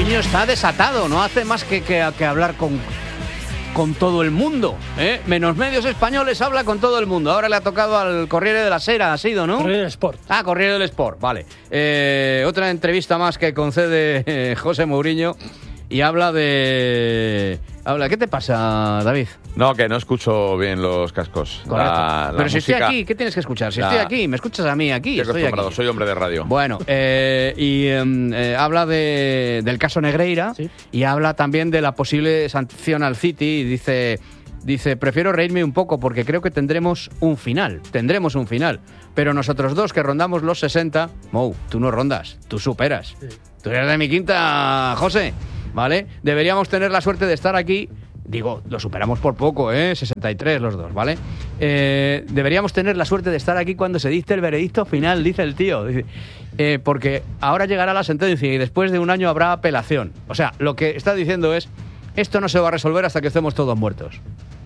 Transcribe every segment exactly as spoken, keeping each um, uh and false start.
Mourinho está desatado, no hace más que, que, que hablar con, con todo el mundo, ¿eh? Menos medios españoles, habla con todo el mundo. Ahora le ha tocado al Corriere de la Sera, ha sido, ¿no? Corriere del Sport. Ah, Corriere del Sport, vale. Eh, otra entrevista más que concede eh, José Mourinho y habla de... Habla, ¿qué te pasa, David? No, que no escucho bien los cascos. Correcto. La, la Pero si música, estoy aquí, ¿qué tienes que escuchar? Si la... estoy aquí, me escuchas a mí aquí, Estoy estoy aquí. Soy hombre de radio. Bueno, eh, y eh, habla de, del caso Negreira, ¿sí? Y habla también de la posible sanción al City y dice... Dice, prefiero reírme un poco porque creo que tendremos un final, tendremos un final. Pero nosotros dos que rondamos los sesenta, Mou, tú no rondas, tú superas. Sí. Tú eres de mi quinta, José, ¿vale? Deberíamos tener la suerte de estar aquí, digo, lo superamos por poco, ¿eh? sesenta y tres los dos, ¿vale? Eh, deberíamos tener la suerte de estar aquí cuando se dicte el veredicto final, dice el tío. Dice, eh, porque ahora llegará la sentencia y después de un año habrá apelación. O sea, lo que está diciendo es, esto no se va a resolver hasta que estemos todos muertos.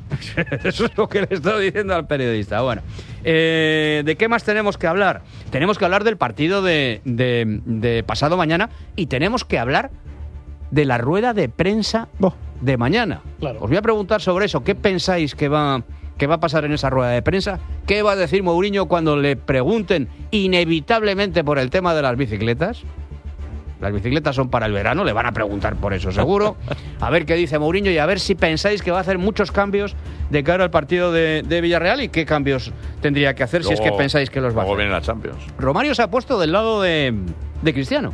Eso es lo que le estoy diciendo al periodista. Bueno, eh, ¿de qué más tenemos que hablar? Tenemos que hablar del partido de, de, de pasado mañana y tenemos que hablar de la rueda de prensa oh. de mañana. Claro. Os voy a preguntar sobre eso. ¿Qué pensáis que va, que va a pasar en esa rueda de prensa? ¿Qué va a decir Mourinho cuando le pregunten inevitablemente por el tema de las bicicletas? Las bicicletas son para el verano, le van a preguntar por eso seguro. A ver qué dice Mourinho y a ver si pensáis que va a hacer muchos cambios de cara al partido de, de Villarreal y qué cambios tendría que hacer luego, si es que pensáis que los va a hacer. Luego viene la Champions. Romario se ha puesto del lado de, de Cristiano.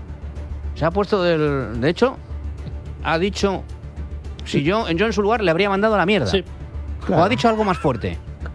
Se ha puesto del... De hecho, ha dicho... Si yo, yo en su lugar le habría mandado a la mierda. Sí, claro. O ha dicho algo más fuerte.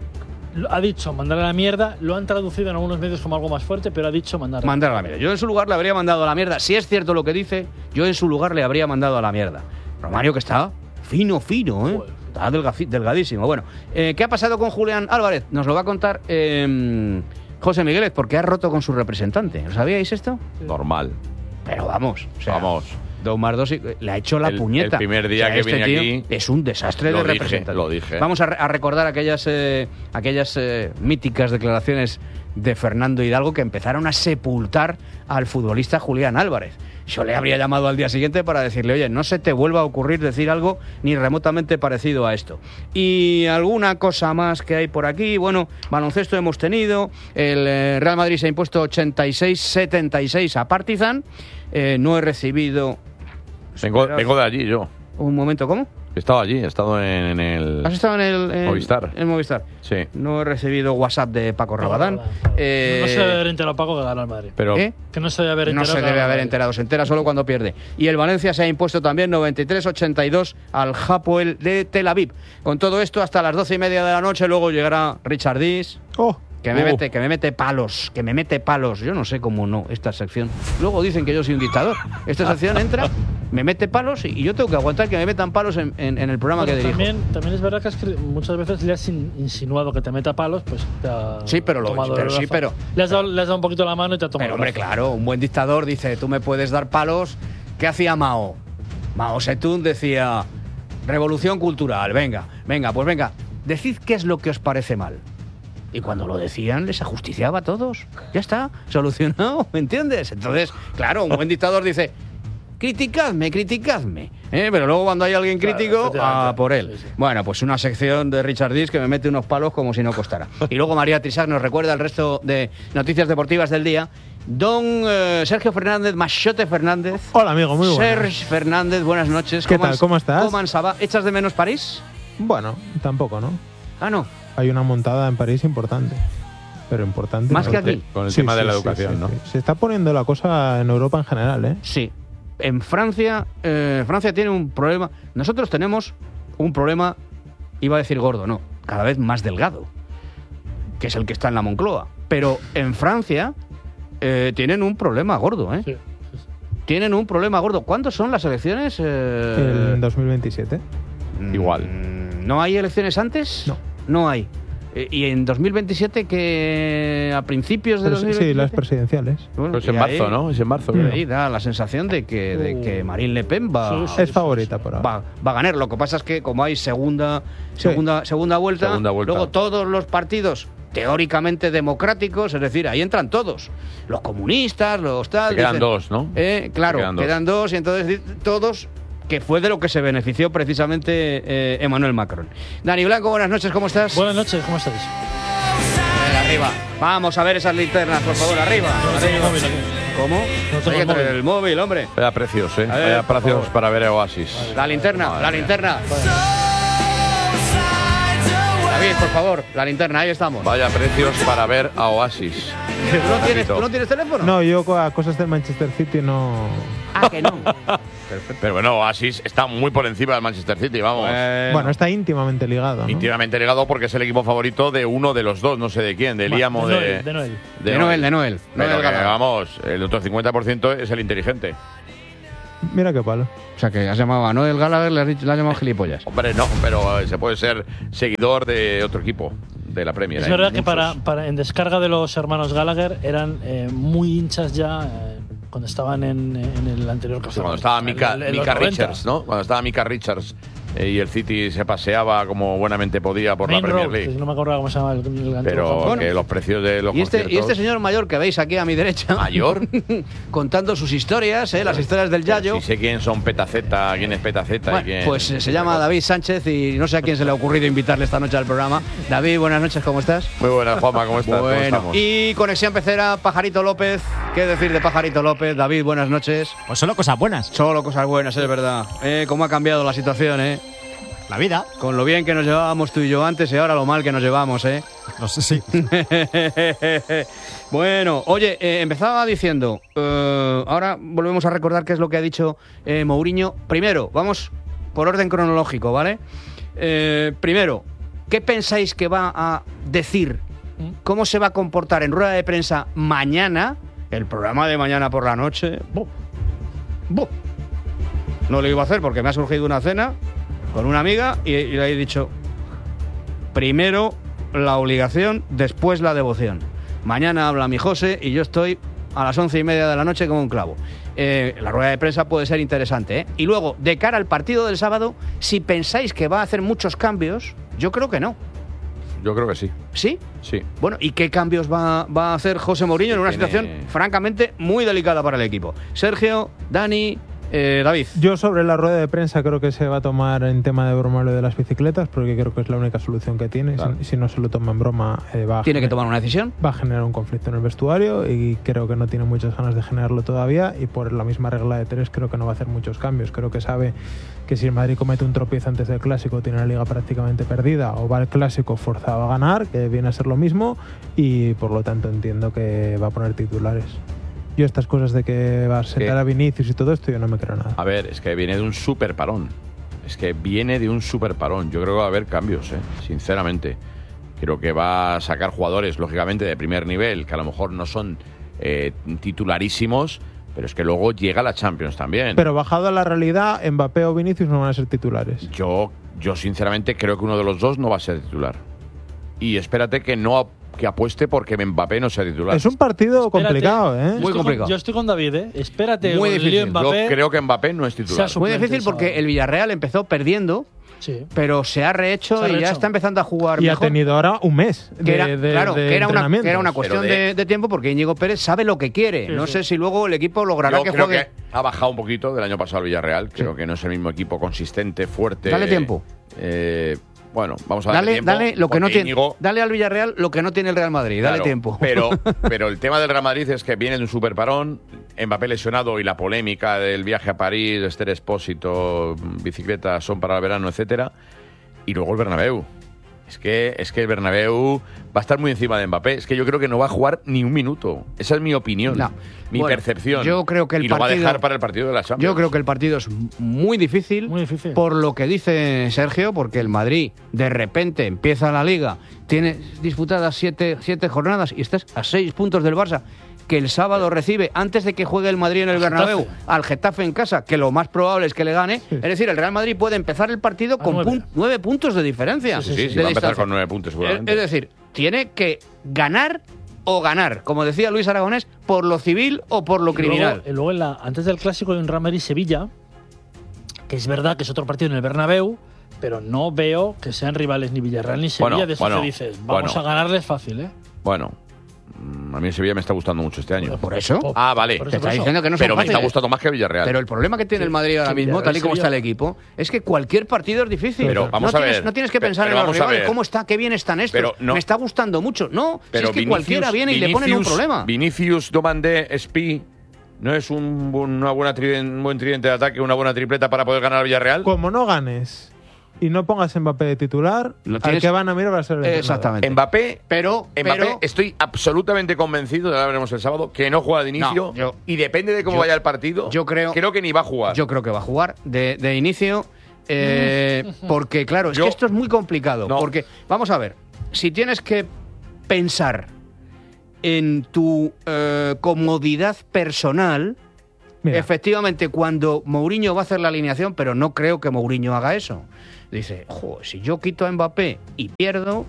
Ha dicho mandar a la mierda, lo han traducido en algunos medios como algo más fuerte, pero ha dicho mandar a la mandar a la mierda. Yo en su lugar le habría mandado a la mierda. Si es cierto lo que dice, yo en su lugar le habría mandado a la mierda. Romario que está fino, fino, ¿eh? Está delga- delgadísimo. Bueno, eh, ¿qué ha pasado con Julián Álvarez? Nos lo va a contar eh, José Migueles, porque ha roto con su representante. ¿Lo sabíais esto? Normal. Pero vamos, o sea, vamos. Dos más dos y le ha hecho la el, puñeta. El primer día o sea, que este vine tío aquí es un desastre lo de dije, representante. Lo dije. Vamos a, re- a recordar aquellas eh, aquellas eh, míticas declaraciones de Fernando Hidalgo que empezaron a sepultar al futbolista Julián Álvarez. Yo le habría llamado al día siguiente para decirle, oye, no se te vuelva a ocurrir decir algo ni remotamente parecido a esto. Y alguna cosa más que hay por aquí. Bueno, baloncesto hemos tenido. El eh, Real Madrid se ha impuesto ochenta y seis setenta y seis a Partizan. Eh, no he recibido... Vengo, vengo de allí yo. Un momento, ¿cómo? He estado allí, he estado en el... ¿Has estado en el... En, Movistar. En Movistar. Sí. No he recibido WhatsApp de Paco Rabadán. Eh, no se debe haber enterado Paco que gana el Madrid. Pero, ¿eh? Que no se debe haber enterado. No se debe haber enterado, se entera solo cuando pierde. Y el Valencia se ha impuesto también noventa y tres ochenta y dos al Hapoel de Tel Aviv. Con todo esto hasta las doce y media de la noche, luego llegará Richard Dis. Oh. Que me, uh. mete, que me mete palos, que me mete palos. Yo no sé cómo no, esta sección. Luego dicen que yo soy un dictador. Esta sección entra, me mete palos y yo tengo que aguantar que me metan palos en, en, en el programa bueno, que dirijo. También, también es verdad que has, muchas veces le has insinuado que te meta palos, pues te ha Sí, pero, lo, pero, sí, pero le has, dado, le has dado un poquito la mano y te ha tomado. Pero hombre, claro, un buen dictador dice, tú me puedes dar palos. ¿Qué hacía Mao? Mao Zedong decía, revolución cultural, venga, venga, pues venga, decid qué es lo que os parece mal. Y cuando lo decían, les ajusticiaba a todos. Ya está, solucionado, ¿me entiendes? Entonces, claro, un buen dictador dice, criticadme, criticadme. ¿Eh? Pero luego cuando hay alguien crítico, claro, a por él. Sí, sí. Bueno, pues una sección de Richard Dis que me mete unos palos como si no costara. Y luego María Trisac nos recuerda el resto de noticias deportivas del día. Don eh, Sergio Fernández, Machote Fernández. Hola, amigo, muy buenas. Sergio Fernández, buenas noches. ¿Qué tal? ¿Cómo estás? ¿Cómo va? ¿Echas de menos París? Bueno, tampoco, ¿no? Ah, no. Hay una montada en París importante. Pero importante. Más que aquí. Con el sí, tema sí, de la sí, educación, sí, ¿no? Sí. Se está poniendo la cosa en Europa en general, ¿eh? Sí. En Francia, eh, Francia tiene un problema. Nosotros tenemos un problema, iba a decir gordo, no, cada vez más delgado, que es el que está en la Moncloa. Pero en Francia eh, tienen un problema gordo, ¿eh? Sí. Tienen un problema gordo. ¿Cuándo son las elecciones? Eh... El dos mil veintisiete. Igual. ¿No hay elecciones antes? No. No hay. ¿Y en dos mil veintisiete que a principios de Pero dos mil veintisiete? Sí, las presidenciales. Bueno, pues en marzo, ahí, ¿no? Es en marzo. Y ahí da la sensación de que, de que Marine Le Pen va, sí, sí, es favorita por ahora. Va, va a ganar. Lo que pasa es que como hay segunda, segunda, sí. segunda, vuelta, segunda vuelta, luego todos los partidos teóricamente democráticos, es decir, ahí entran todos, los comunistas, los tal... Se quedan dicen, dos, ¿no? Eh, claro, quedan dos. quedan dos y entonces todos, que fue de lo que se benefició precisamente eh, Emmanuel Macron. Dani Blanco, buenas noches, ¿cómo estás? Buenas noches, ¿cómo estáis? Arriba, vamos a ver esas linternas, por favor, arriba. No tengo arriba. móvil aquí. ¿Cómo? No tengo Hay que traer móvil. el móvil, hombre. Vaya precios, ¿eh? A ver, Vaya por precios favor. para ver a Oasis. La linterna, Madre la mía. linterna. David, por favor, la linterna, ahí estamos. Vaya precios para ver a Oasis. ¿Tú no tienes, ¿tú no tienes teléfono? No, yo a cosas del Manchester City no. Ah, que no. Pero bueno, Oasis está muy por encima del Manchester City, vamos. Bueno, Bueno, está íntimamente ligado, ¿no? Íntimamente ligado porque es el equipo favorito de uno de los dos, no sé de quién, de Liam o de de. Noel, de Noel. de Noel, de Noel. Pero Noel que, Gallagher. vamos, el otro cincuenta por ciento es el inteligente. Mira qué palo. O sea, que has llamado a Noel Gallagher, le has, dicho- le has llamado gilipollas. Hombre, no, pero eh, se puede ser seguidor de otro equipo, de la Premier. Es Hay verdad que muchos. para, para en descarga de los hermanos Gallagher eran eh, muy hinchas ya eh, cuando estaban en, en el anterior Sí, caso. cuando estaba Mika, En- en los Mika noventa. Richards, ¿no? Cuando estaba Mika Richards eh, y el City se paseaba como buenamente podía por Main la Premier Road, League. que no me acuerdo cómo se llama el, el antiguo Pero campo. Bueno. que los precios de los Y este, y conciertos- este señor mayor que veis aquí a mi derecha. ¿Mayor? contando sus historias, ¿eh? Las historias del Yayo. Si sé quién son Petaceta, quién es Petaceta Bueno, y quién. pues eh, se llama David Sánchez y no sé a quién se le ha ocurrido invitarle esta noche al programa. David, buenas noches, ¿cómo estás? Muy buenas, Juanma, ¿cómo estás? ¿Cómo Bueno, estamos? y conexión pecera, Pajarito López. ¿Qué decir de Pajarito López? David, buenas noches. Pues solo cosas buenas. Solo cosas buenas, es verdad. Eh, ¿Cómo ha cambiado la situación, eh? La vida. Con lo bien que nos llevábamos tú y yo antes y ahora lo mal que nos llevamos, ¿eh? No sé si. Bueno, oye, eh, empezaba diciendo, eh, ahora volvemos a recordar qué es lo que ha dicho eh, Mourinho. Primero, vamos por orden cronológico, ¿vale? Eh, primero, ¿qué pensáis que va a decir? ¿Cómo se va a comportar en rueda de prensa mañana? El programa de mañana por la noche. ¡Buh! ¡Buh! No lo iba a hacer porque me ha surgido una cena con una amiga y, y le he dicho, primero la obligación, después la devoción. Mañana habla mi José y yo estoy a las once y media de la noche como un clavo. Eh, la rueda de prensa puede ser interesante, ¿eh? Y luego, de cara al partido del sábado, si pensáis que va a hacer muchos cambios, yo creo que no. Yo creo que sí. ¿Sí? Sí. Bueno, ¿y qué cambios va, va a hacer José Mourinho en una Tiene- situación francamente muy delicada para el equipo? Sergio, Dani, eh, David. Yo sobre la rueda de prensa creo que se va a tomar en tema de broma lo de las bicicletas, porque creo que es la única solución que tiene. Claro. Si, si no se lo toma en broma, eh, va, a Tiene que gener- tomar una decisión. va a generar un conflicto en el vestuario y creo que no tiene muchas ganas de generarlo todavía, y por la misma regla de tres creo que no va a hacer muchos cambios. Creo que sabe que si el Madrid comete un tropiezo antes del Clásico tiene la Liga prácticamente perdida, o va al Clásico forzado a ganar, que viene a ser lo mismo, y por lo tanto entiendo que va a poner titulares. Yo estas cosas de que va a sentar ¿Qué? a Vinicius y todo esto, yo no me creo nada. A ver, es que viene de un super parón. Es que viene de un super parón. Yo creo que va a haber cambios, ¿eh? Sinceramente. Creo que va a sacar jugadores, lógicamente, de primer nivel, que a lo mejor no son eh, titularísimos, pero es que luego llega la Champions también. Pero bajado a la realidad, Mbappé o Vinicius no van a ser titulares. Yo, yo sinceramente creo que uno de los dos no va a ser titular. Y espérate que no que apueste porque Mbappé no sea titular. Es un partido Espérate. complicado, Yo ¿eh? Muy estoy con- complicado. yo estoy con David, ¿eh? Espérate, Muy con el difícil. lío Mbappé. Yo creo que Mbappé no es titular. Se ha Muy suplente difícil el porque sábado. el Villarreal empezó perdiendo, Sí. pero se ha rehecho Se ha y ya rehecho. está empezando a jugar Y ha mejor. tenido ahora un mes de, que era, de- claro, de que era, una, que era una entrenamientos. cuestión Pero de- de, de tiempo porque Íñigo Pérez sabe lo que quiere. Sí, no sí. sé si luego el equipo logrará Yo que creo juegue. que ha bajado un poquito del año pasado el Villarreal. Creo que no es el mismo equipo consistente, fuerte. Dale tiempo. Eh, bueno, vamos a darle Dale, tiempo. dale, lo que no porque tiene, Íñigo- dale al Villarreal lo que no tiene el Real Madrid. Dale Claro, tiempo. Pero, pero el tema del Real Madrid es que viene de un super parón, Mbappé lesionado y la polémica del viaje a París, Esther Expósito, bicicletas son para el verano, etcétera. Y luego el Bernabéu. Es que, es que el Bernabéu va a estar muy encima de Mbappé. Es que yo creo que no va a jugar ni un minuto. Esa es mi opinión, No. mi Bueno, percepción. yo creo que el y lo va a partido- dejar para el partido de la Champions. Yo creo que el partido es muy difícil, Muy difícil. por lo que dice Sergio, porque el Madrid de repente empieza la Liga, tiene disputadas siete, siete jornadas y estás a seis puntos del Barça, que el sábado recibe, antes de que juegue el Madrid en el Bernabéu, Getafe. al Getafe en casa, que lo más probable es que le gane. Sí. Es decir, el Real Madrid puede empezar el partido A con nueve. pun- nueve puntos de diferencia. Sí, sí, sí, de va a empezar distancia. con nueve puntos Es, seguramente. es decir, tiene que ganar o ganar, como decía Luis Aragonés, por lo civil o por lo Y criminal. Luego, y luego en la, antes del clásico hay un Real Madrid-Sevilla, que es verdad que es otro partido en el Bernabéu, pero no veo que sean rivales ni Villarreal ni Sevilla. Bueno, de eso bueno, que dices, vamos bueno. a ganarles fácil, ¿eh? Bueno, a mí Sevilla me está gustando mucho este año. Por eso. Ah, vale. Por Te eso, está por eso. diciendo que no son Pero me está fáciles. gustando más que Villarreal. Pero el problema que tiene Sí, el Madrid ahora que mismo, Villarreal, tal y como está el Sevilla. equipo, es que cualquier partido es difícil. Pero vamos no a tienes, ver. No tienes que Pero pensar en los vamos a rivales, ver. cómo está, qué bien están estos. Pero no- Me está gustando mucho. No, si Pero es que Vinicius- cualquiera viene y le ponen un Vinicius- problema. Vinicius, Domandé, Espi, ¿no es un, buen- una buena tri- un buen tridente de ataque, una buena tripleta para poder ganar al Villarreal? Como no ganes y no pongas a Mbappé de titular, Lo al tienes- que van a mirar va a ser el entrenador. Exactamente. Mbappé, Pero, Mbappé, pero estoy absolutamente convencido, ya lo veremos el sábado, que no juega de inicio. No, yo- y depende de cómo yo- vaya el partido. yo creo- Creo que ni va a jugar. yo creo que va a jugar de, de inicio. eh, porque, claro, es Yo- que esto es muy complicado. No. Porque, vamos a ver, si tienes que pensar en tu eh, comodidad personal, Mira, efectivamente, cuando Mourinho va a hacer la alineación, pero no creo que Mourinho haga eso. Dice, "Jo, si yo quito a Mbappé y pierdo,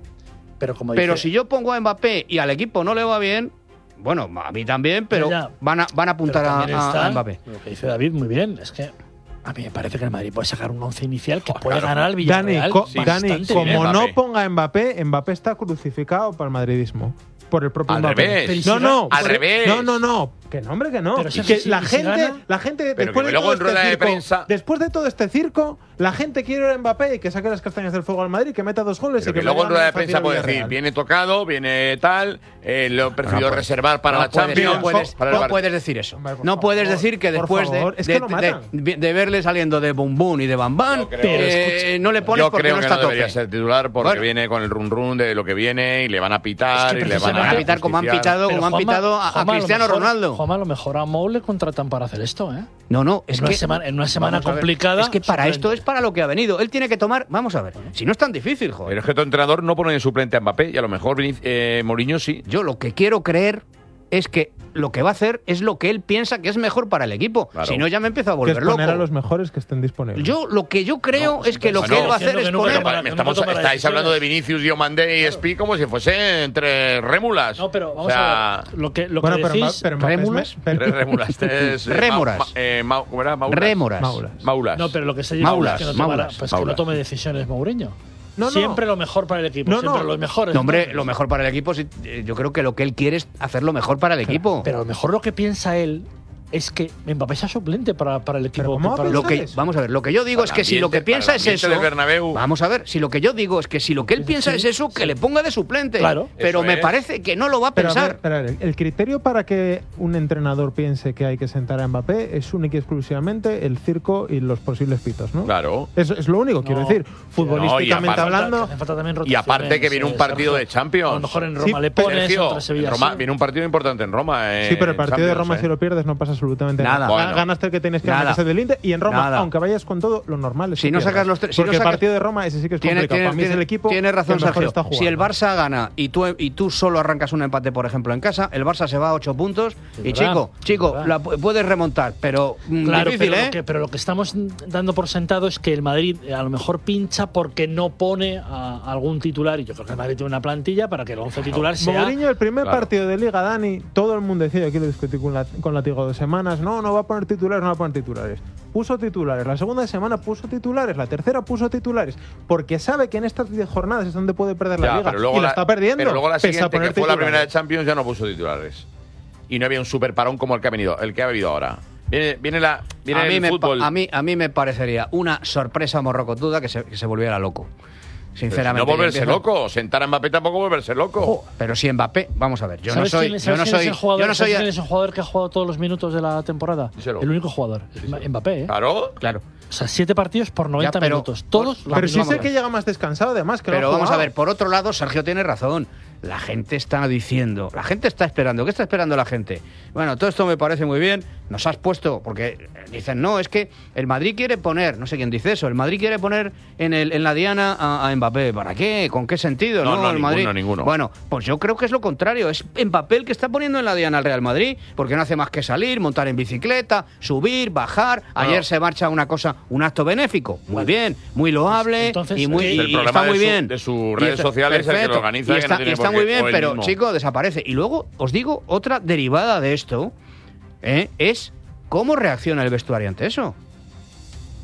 Pero como pero dice- si yo pongo a Mbappé y al equipo no le va bien, bueno, a mí también, pero Ya, ya. van a, van a apuntar Pero a, también a- está a Mbappé. Lo que dice David, muy bien. Es que a mí me parece que el Madrid puede sacar un once inicial que Oh, puede claro. ganar al Dani, Villarreal. co- Sí, Dani, bastante como bien. Mbappé. no ponga a Mbappé, Mbappé está crucificado para el madridismo. Por el propio Al Mbappé. revés. Pero ¿y si No, gana? no. Al por- revés. No, no, no. Que no, hombre, que no. Pero si- que si- la, si gente, gana- la gente, Pero después que de luego todo en rueda este de circo, prensa- después de todo este circo, la gente quiere a Mbappé y que saque las castañas del fuego al Madrid, que meta dos goles Pero y que que luego en le rueda de gane fácil prensa al puede decir, Villarreal. viene tocado, viene tal, eh, lo he preferido puedes. reservar para no la puedes, Champions. no puedes, para el no Bar- puedes decir eso. Hombre, por No favor, puedes decir que por después de, favor, es que de, lo de- matan. de- de verle saliendo de Bum Bum y de Bam Bam, Pero eh, no le pones Yo porque creo no que está no a tope. debería ser titular porque Bueno. viene con el run run de lo que viene y le van a pitar Es que y le van Van a a pitar como han justiciar. pitado, Pero como han Juanma- pitado a, a Juanma, lo Cristiano mejor- Ronaldo. Juanma, a lo mejor a Mou le contratan para hacer esto, ¿eh? No, no, es En una que semana- en una semana vamos a ver, complicada, Es que para suplente. esto es para lo que ha venido. Él tiene que tomar, vamos a ver, si no es tan difícil, Pero joder. es que tu entrenador no pone en suplente a Mbappé y a lo mejor Vinic- eh, Mourinho sí. Yo lo que quiero creer es que lo que va a hacer es lo que él piensa que es mejor para el equipo. Claro. Si no, ya me empiezo a Que volver es loco. poner a los mejores que estén disponibles. Yo lo que yo creo es que lo Bueno, que él va a hacer diciendo es que nunca poner. tomará- Me que estamos, nunca tomará estáis decisiones. hablando de Vinicius, Diomandé y Espi como si fuese entre rémulas. No, pero vamos o sea, a ver. Lo que, lo bueno, que pero, decís. Mba- pero Mbappé es Rémulas. me- pero- tres rémulas. Este es, eh, Rémoras. Ma- ma- eh, Ma- ¿Cómo era? Maulas. Rémoras. Maulas. Maulas. No, pero lo que se Maulas, dice es que no, tomará- Maulas, pues que no Maulas. tome decisiones Mourinho. No, no. Siempre lo mejor para el equipo. No, siempre no. los mejores. No, hombre, entonces. lo mejor para el equipo, sí, eh, yo creo que lo que él quiere es hacer lo mejor para el equipo. Pero a lo mejor lo que piensa él es que Mbappé sea suplente para, para el equipo. ¿cómo va a para- Lo que, ¿Sabes? vamos a ver, lo que yo digo Para es que el si lo que ambiente- piensa para el es ambiente eso. del Bernabéu. Vamos a ver, si lo que yo digo es que si lo que él piensa Sí. es eso, que le ponga de suplente. Claro. Pero Eso me es. parece que no lo va a Pero a pensar. ver, pero a ver, el criterio para que un entrenador piense que hay que sentar a Mbappé es única y exclusivamente el circo y los posibles pitos, ¿no? Claro. Es, es lo único, quiero No. decir. No, y Futbolísticamente aparte- hablando. Hacen falta también Y aparte que viene un rotaciones, partido eh, de Champions. A lo mejor en Sí, Roma le pones, Sergio, contra Sevilla. en Roma, sí. viene un partido importante en Roma. eh, Sí, pero el en partido de Champions, Roma, eh. si lo pierdes, no pasa absolutamente Nada. nada. Bueno. Ganaste el que tienes que Nada. ganar, que es el del Inter. Y en Roma, Nada. aunque vayas con todo, lo normal es Si que no pierdas. sacas los tres- si Porque no el sacas- partido de Roma, ese sí que es Tiene, complicado. tiene- Para mí es el tiene- equipo tiene razón, que mejor Sergio. está jugando. Si el Barça gana y tú, y tú solo arrancas un empate, por ejemplo, en casa, el Barça se va a ocho puntos. Es y verdad, chico, es chico, verdad. la pu- puedes remontar, pero mm, Claro, difícil, pero, ¿eh? lo que, pero lo que estamos dando por sentado es que el Madrid eh, a lo mejor pincha porque no pone a algún titular. Y yo creo que el Madrid tiene una plantilla para que el once titular sea. Mourinho, el primer Claro. partido de Liga, Dani, todo el mundo decía, aquí lo discutí con, la, con Latigo dos semanas, no, no va a poner titulares, no va a poner titulares. Puso titulares, la segunda semana puso titulares, la tercera puso titulares, porque sabe que en estas diez jornadas es donde puede perder la Ya, Liga pero luego y la, está perdiendo. Pero luego la pese a siguiente, que poner fue la primera de titulares. Champions, ya no puso titulares. Y no había un super parón como el que ha venido, el que ha vivido ahora. Viene, viene la viene a, mí el me, pa- fútbol. a, mí, a mí me parecería una sorpresa morrocotuda que se, que se volviera loco. Pero si Sinceramente. no volverse yo empiezo- loco. Sentar a Mbappé tampoco volverse loco. Ojo, pero si Mbappé, vamos a ver, yo no ¿Sabes soy, quién es- yo no sabes quién soy, es el jugador, yo no soy, ¿sabes quién es el jugador que ha jugado todos los minutos de la temporada? Díselo. El único jugador, es Mbappé, ¿eh? Claro. claro. O sea, siete partidos por noventa Ya, pero- minutos. Todos por- los Pero si es vamos el a que ver. llega más descansado, además, que no Pero ha vamos a jugado. ver, por otro lado, Sergio tiene razón. La gente está diciendo, la gente está esperando. ¿Qué está esperando la gente? Bueno, todo esto me parece muy bien. Nos has puesto, porque dicen, no, es que el Madrid quiere poner, no sé quién dice eso, el Madrid quiere poner en, el, en la diana a, a Mbappé. ¿Para qué? ¿Con qué sentido? No, no, el ninguno, Madrid. ninguno. Bueno, pues yo creo que es lo contrario. Es Mbappé el que está poniendo en la diana al Real Madrid, porque no hace más que salir, montar en bicicleta, subir, bajar. Ayer No. se marcha una cosa, un acto benéfico. Muy bien, muy loable Entonces, y muy ¿qué? y El problema está de muy su- bien. de sus Y redes está- sociales, el que lo perfecto. organiza, y que está, no tiene y está por qué- muy bien, o él pero mismo. chico, desaparece. Y luego os digo otra derivada de esto, ¿eh? es cómo reacciona el vestuario ante eso.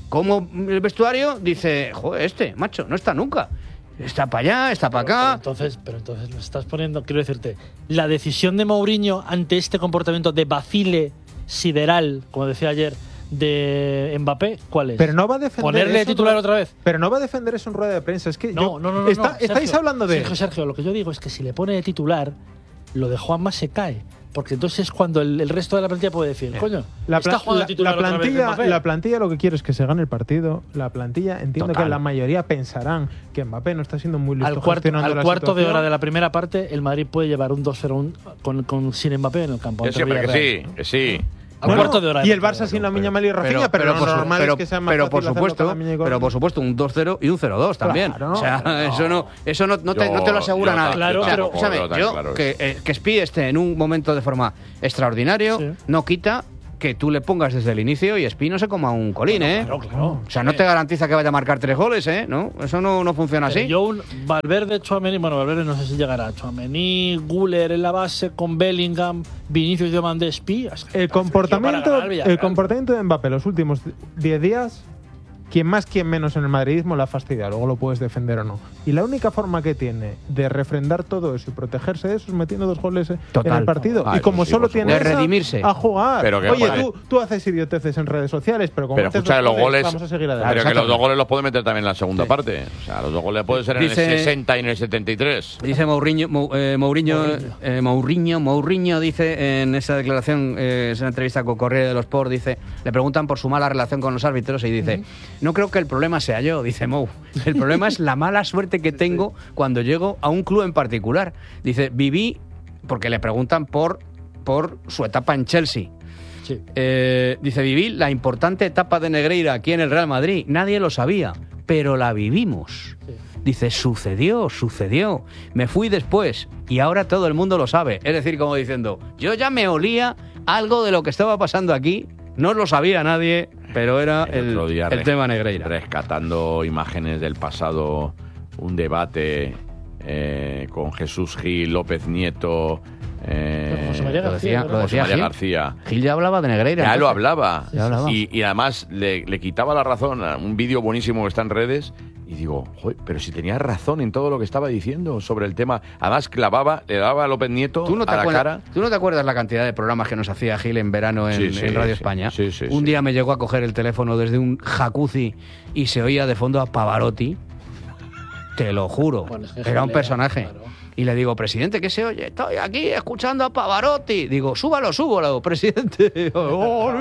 como el vestuario dice, joder, este, macho, no está nunca. Está para allá, está para acá. Pero entonces, pero entonces lo estás poniendo, quiero decirte, la decisión de Mourinho ante este comportamiento de vacile sideral, como decía ayer, de Mbappé, ¿cuál es? Pero no va a defender ¿Ponerle eso titular en- otra vez? Pero no va a defender eso en rueda de prensa. Es que No, yo- no, no, no. está- no, estáis Sergio, hablando de. Sergio, Sergio, lo que yo digo es que si le pone de titular, lo de Juanma se cae. Porque entonces es cuando el, el resto de la plantilla puede decir, coño, La, está pla- jugando la- de titular la otra vez plantilla, Mbappé. la plantilla lo que quiere es que se gane el partido. La plantilla, entiendo Total. que la mayoría pensarán que Mbappé no está siendo muy listo Al cuarto, gestionando al la cuarto de situación. hora de la primera parte, el Madrid puede llevar un dos cero un- con, con sin Mbappé en el campo. Que ante siempre que Villarreal. sí, que sí. Al No, cuarto no, de hora. Y el Barça sin la Miña Mal y Rafinha, pero, lo por su- normal pero- es que sea más pero por fácil hacerlo supuesto, con la Miña y con- pero por supuesto un dos cero y un cero dos también. Claro, o sea, no. eso no, eso no, no, te, Yo- no te lo asegura yo nada. ta- Claro, O sea, pero- escúchame, yo tan yo claro que, es. eh, que Spi esté en un momento de forma extraordinario, Sí. no quita que tú le pongas desde el inicio y Spi no se coma un colín, ¿eh? Claro, claro. O sea, no te garantiza que vaya a marcar tres goles, ¿eh? ¿No? Eso no, no funciona Pero así. Yo un Valverde, Tchouaméni, bueno, Valverde no sé si llegará. Tchouaméni, Güler en la base con Bellingham, Vinicius de Mandespi. El comportamiento, el comportamiento de Mbappé los últimos diez días, quien más, quien menos en el madridismo la ha fastidiado, luego lo puedes defender o no. Y la única forma que tiene de refrendar todo eso y protegerse de eso es metiendo dos goles en Total. el partido. Ah, y eso como sí, solo por tiene supuesto. De esa, redimirse. a jugar. Pero que, Oye, joder. tú, tú haces idioteces en redes sociales, pero como Pero metes escucha, dos los goles. vamos a seguir adelante. Pero que los dos Exactamente. goles los puede meter también en la segunda parte. O sea, los dos goles pueden ser en Dice- el sesenta y en el setenta y tres. Dice Mourinho, Mou- eh, Mourinho, Mourinho. eh, Mourinho, Mourinho dice en esa declaración, eh, esa entrevista con Corriere de los Sport, dice, le preguntan por su mala relación con los árbitros y dice, no creo que el problema sea yo, dice Mou, el problema es la mala suerte que tengo cuando llego a un club en particular. Dice, viví, porque le preguntan por, por su etapa en Chelsea. Sí. Eh, dice, viví la importante etapa de Negreira aquí en el Real Madrid. Nadie lo sabía, pero la vivimos. Sí. Dice, sucedió, sucedió. Me fui después y ahora todo el mundo lo sabe. Es decir, como diciendo, yo ya me olía algo de lo que estaba pasando aquí. No lo sabía nadie, pero era el, otro día el res- tema Negreira. Rescatando imágenes del pasado, un debate eh, con Jesús Gil, López Nieto. eh, Pero José María Lo García, decía, ¿no? lo José decía María Gil. García. Gil ya hablaba de Negreira. Ya lo entonces. hablaba. Ya hablaba. Y, y además le, le quitaba la razón a un vídeo buenísimo que está en redes. Y digo, "Joder, pero si tenía razón en todo lo que estaba diciendo sobre el tema". Además, clavaba, le daba a López Nieto ¿Tú no, te a la acuerdas, cara. ¿Tú no te acuerdas la cantidad de programas que nos hacía Gil en verano en, Sí, sí, en Radio sí. España? Sí, sí, un sí. día me llegó a coger el teléfono desde un jacuzzi y se oía de fondo a Pavarotti. Te lo juro. Bueno, es que Era un Gil era, personaje. claro. Y le digo, presidente, ¿qué se oye? Estoy aquí escuchando a Pavarotti. Digo, súbalo, súbalo, presidente. Digo,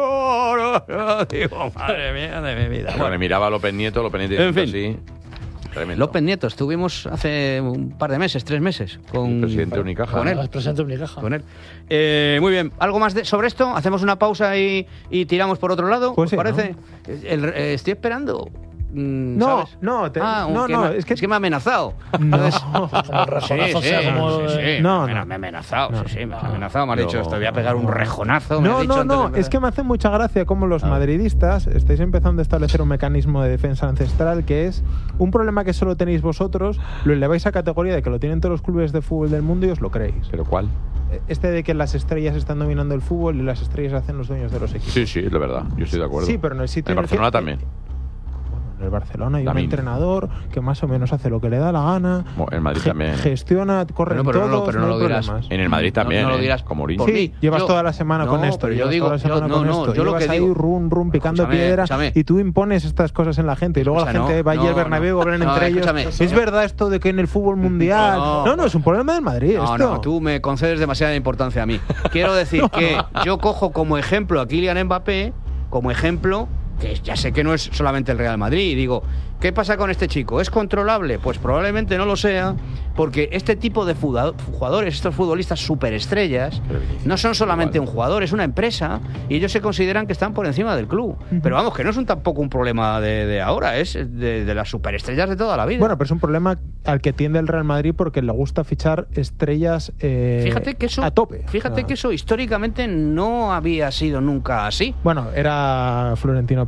madre mía de mi vida. Pero Bueno, le miraba a López Nieto, López Nieto En fin. así. Tremendo. López Nieto, estuvimos hace un par de meses, tres meses, con, El presidente de Unicaja. con él. Es presidente de Unicaja. Con él. Eh, muy bien, ¿algo más de- sobre esto? ¿Hacemos una pausa y, y tiramos por otro lado? Pues ¿Os sí, parece? El- eh, estoy esperando. mm, No, ¿sabes? no, te- Ah, no, que no, me- es que- me ha amenazado. No. Entonces- Como el Sí, rejonazo sí, sea como sí, de- sí, No, me, no. me ha amenazado, No. sí, sí, me ha amenazado, me ha Yo- dicho, te voy a pegar un rejonazo. me ha No, dicho no, antes de no, empezar. es que me hace mucha gracia cómo los madridistas estáis empezando a establecer un mecanismo de defensa ancestral que es un problema que solo tenéis vosotros, lo eleváis a categoría de que lo tienen todos los clubes de fútbol del mundo y os lo creéis. ¿Pero cuál? Este de que las estrellas están dominando el fútbol y las estrellas hacen los dueños de los equipos. Sí, sí, es verdad. Yo estoy de acuerdo. Sí, pero en el sitio En en el que- Barcelona también. En el Barcelona hay También. un entrenador que más o menos hace lo que le da la gana. Bueno, en Madrid ge- también. Gestiona, corre Bueno, pero no, todos, pero no hay lo dirás. problemas. En el Madrid también. No, no lo ¿eh? dirás Como Mourinho. por Sí, mí. llevas Yo- toda la semana no, con esto. pero yo llevas digo, toda la yo- semana no, con no, esto. yo lo Llevas que ahí digo- rum, rum, picando Escúchame, piedra escúchame. y tú impones estas cosas en la gente y luego Escucha, la gente no, va allí al no, Bernabéu, no. hablan No, entre ellos. escúchame. Es verdad esto de que en el fútbol mundial. No. No, no, es un problema del Madrid. No, esto. no, tú me concedes demasiada importancia a mí. Quiero decir que yo cojo como ejemplo a Kylian Mbappé, como ejemplo, que ya sé que no es solamente el Real Madrid, y digo, ¿qué pasa con este chico? ¿Es controlable? Pues probablemente no lo sea, porque este tipo de fuda- jugadores, estos futbolistas superestrellas, no son solamente un jugador, es una empresa, y ellos se consideran que están por encima del club. Pero vamos, que no es un, tampoco un problema de, de ahora, es de, de las superestrellas de toda la vida. Bueno, pero es un problema al que tiende el Real Madrid porque le gusta fichar estrellas eh, fíjate que eso, a tope. Fíjate Ah. que eso históricamente no había sido nunca así. Bueno, era Florentino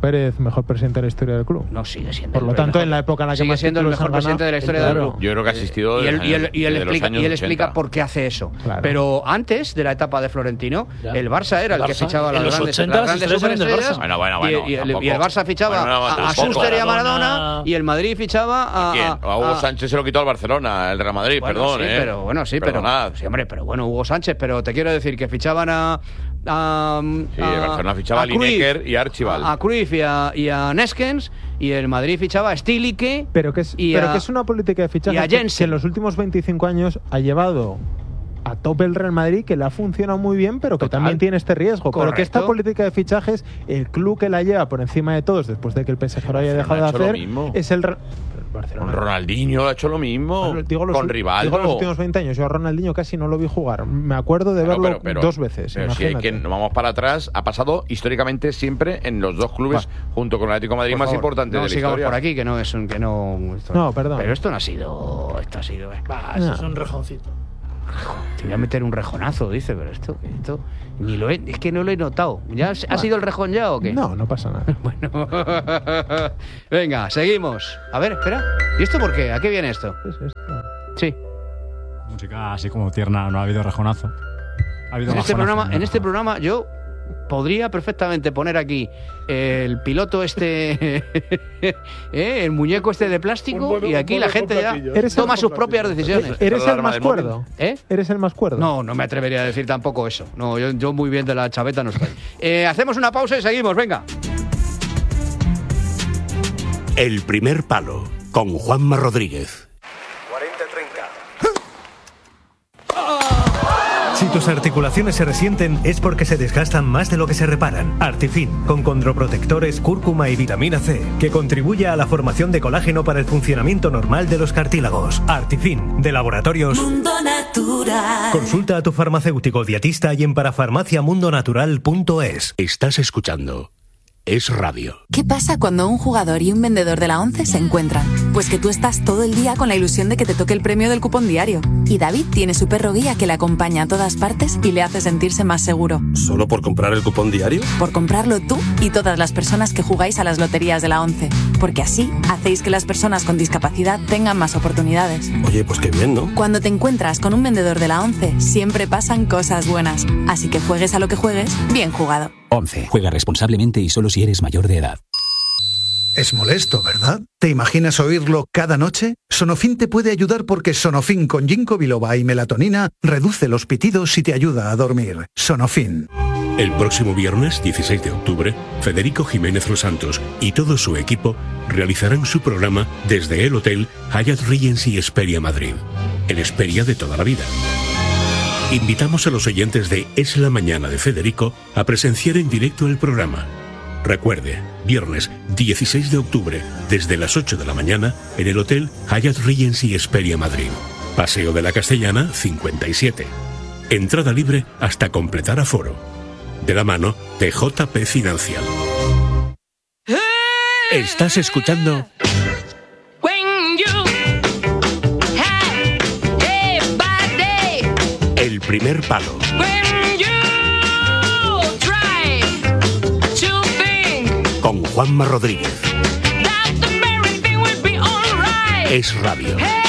Pérez, mejor presidente de la historia del club. No, sigue siendo. Por lo tanto, en la época en la que sigue más siendo el títulos mejor han presidente ganado, de la historia claro. del club. Yo creo que ha asistido Y él, desde y él- los y él años- explica, desde los y él años explica ochenta. por qué hace eso. Claro. Pero antes de la etapa de Florentino, Ya. el Barça era el, El que Barça, fichaba a las en los grandes, ochenta las las grandes historias eran del superestrellas. Barça. Bueno, bueno, bueno, y, y el, tampoco. y el Barça fichaba Bueno, no, a, a tampoco. Schuster y a Maradona, Maradona. y el Madrid fichaba a. ¿Quién? a- A Hugo a- Sánchez se lo quitó al Barcelona, el Real Madrid, Bueno, perdón, sí, ¿eh? pero bueno, sí, Perdonad. pero sí, hombre, pero bueno, Hugo Sánchez, pero te quiero decir que fichaban a a, Sí, el Barcelona fichaba a Lineker y a Archibald. a, a Cruyff y a, y a Neskens, y el Madrid fichaba a Stilicke. Pero que es, y pero a- que es una política de y fichajes a que, Jensen. que en los últimos veinticinco años ha llevado a tope el Real Madrid, que le ha funcionado muy bien, pero que Total. también tiene este riesgo. Pero que esta Correcto. política de fichajes, el club que la lleva por encima de todos, después de que el P S G lo haya Barcelona dejado de ha hecho lo hacer, mismo. es el Re- Con Barcelona. Ronaldinho ha hecho lo mismo. Digo los, con ul- Rivaldo. digo los últimos veinte años. Yo a Ronaldinho casi no lo vi jugar. Me acuerdo de Claro, verlo pero- pero- dos veces. Pero si hay imagínate. que nos vamos para atrás, ha pasado históricamente siempre en los dos clubes, junto con el Atlético de Madrid, Por más favor, importante no de la sigamos historia. por aquí, que no es un que no. esto- No, perdón. Pero esto no ha sido. Esto ha sido. eh. Bah, eso es un rejoncito. Te voy a meter un rejonazo, dice, pero esto, esto ni lo he, es que no lo he notado. ¿Ya ha sido el rejón ya o qué? No, no pasa nada. Bueno, venga, seguimos. A ver, espera. ¿Y esto por qué? ¿A qué viene esto? ¿Qué es esto? Sí. Música así como tierna, no ha habido rejonazo. Ha habido En este bajonazo, programa, no en este rejonazo. programa yo podría perfectamente poner aquí el piloto este, ¿eh? el muñeco este de plástico, Un bueno- y aquí un la bueno gente con ya platillos. Eres toma el- sus propias decisiones. ¿Eres la el alarma más del móvil. cuerdo? ¿Eh? ¿Eres el más cuerdo? No, no me atrevería a decir tampoco eso. No, yo, yo muy bien de la chaveta no estoy. Eh, hacemos una pausa y seguimos, venga. El primer palo con Juanma Rodríguez. cuarenta treinta. Si tus articulaciones se resienten es porque se desgastan más de lo que se reparan. Artifin, con condroprotectores, cúrcuma y vitamina C, que contribuye a la formación de colágeno para el funcionamiento normal de los cartílagos. Artifin, de Laboratorios Mundo Natural. Consulta a tu farmacéutico dietista y en parafarmaciamundonatural punto es. Estás escuchando Es Radio. ¿Qué pasa cuando un jugador y un vendedor de la ONCE se encuentran? Pues que tú estás todo el día con la ilusión de que te toque el premio del cupón diario. Y David tiene su perro guía que le acompaña a todas partes y le hace sentirse más seguro. ¿Solo por comprar el cupón diario? Por comprarlo tú y todas las personas que jugáis a las loterías de la ONCE. Porque así hacéis que las personas con discapacidad tengan más oportunidades. Oye, pues qué bien, ¿no? Cuando te encuentras con un vendedor de la ONCE, siempre pasan cosas buenas. Así que juegues a lo que juegues, bien jugado. once. Juega responsablemente y solo si eres mayor de edad. Es molesto, ¿verdad? ¿Te imaginas oírlo cada noche? Sonofin te puede ayudar porque Sonofin con ginkgo biloba y melatonina reduce los pitidos y te ayuda a dormir. Sonofin. El próximo viernes, dieciséis de octubre, Federico Jiménez Los Santos y todo su equipo realizarán su programa desde el Hotel Hyatt Regency Esperia Madrid, el Esperia de toda la vida. Invitamos a los oyentes de Es la Mañana de Federico a presenciar en directo el programa. Recuerde, viernes dieciséis de octubre, desde las ocho de la mañana, en el Hotel Hyatt Regency Esperia Madrid. Paseo de la Castellana, cincuenta y siete. Entrada libre hasta completar aforo. De la mano de J P Financial. Estás escuchando El primer palo. Con Juanma Rodríguez. Es Radio.